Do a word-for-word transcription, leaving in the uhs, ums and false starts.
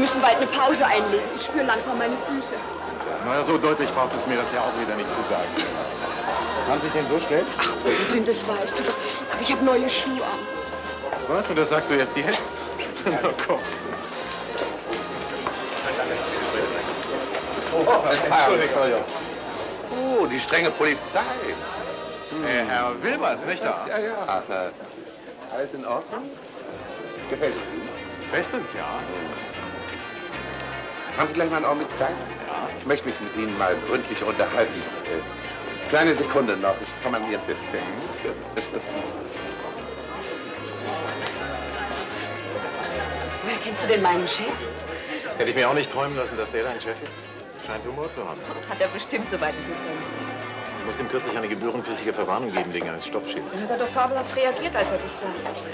müssen bald eine Pause einlegen. Ich spüre langsam meine Füße. Na ja, so deutlich brauchst du es mir das ja auch wieder nicht zu sagen. Haben Sie denn so schnell? Ach, Unsinn, das weißt du doch. Aber ich habe neue Schuhe an. Was? Und das sagst du erst jetzt? Na komm. Oh, Entschuldigung. Oh, die strenge Polizei. Hm. Äh, Herr Wilmers, nicht wahr? Ja, ja. Äh, alles in Ordnung? Gefällt es Ihnen? Bestens, ja. Haben Sie gleich mal einen Augenblick Zeit? Ja. Ich möchte mich mit Ihnen mal gründlich unterhalten. Äh, kleine Sekunde noch, ich komme an Ihren Tisch. Woher kennst du denn meinen Chef? Hätte ich mir auch nicht träumen lassen, dass der dein Chef ist. Scheint Humor zu haben. Hat er bestimmt, soweit ich es kenne. Ich muss ihm kürzlich eine gebührenpflichtige Verwarnung geben wegen eines Stoppschilds. Dann hat er doch fabelhaft reagiert, als er dich sah.